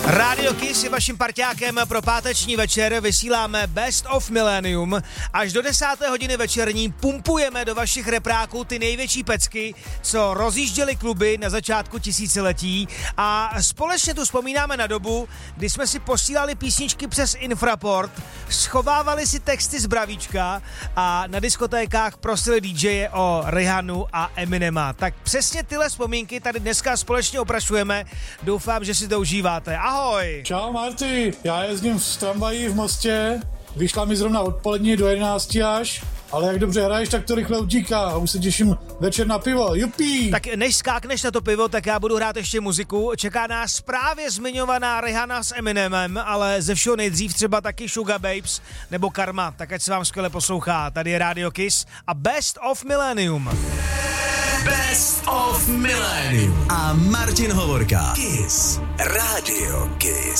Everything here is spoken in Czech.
Radio Kiss je vaším parťákem pro páteční večer, vysíláme Best of Millennium. Až do 10. hodiny večerní pumpujeme do vašich repráků ty největší pecky, co rozjížděly kluby na začátku tisíciletí a společně tu vzpomínáme na dobu, kdy jsme si posílali písničky přes Infraport, schovávali si texty z bravíčka a na diskotékách prosili DJe o Rihanu a Eminema. Tak přesně tyhle vzpomínky tady dneska společně oprašujeme. Doufám, že si to užíváte. Ahoj! Čau Marty, já jezdím v tramvaji v Mostě, vyšla mi zrovna odpolední do 11 až, ale jak dobře hraješ, tak to rychle utíká a už se těším večer na pivo, jupí! Tak než skákneš na to pivo, tak já budu hrát ještě muziku. Čeká nás právě zmiňovaná Rihanna s Eminemem, ale ze všeho nejdřív třeba taky Sugar Babes nebo Karma, tak ať se vám skvěle poslouchá. Tady je Radio Kiss a Best of Millennium. Best of Millennium a Martin Hovorka. Kiss. Radio Kiss.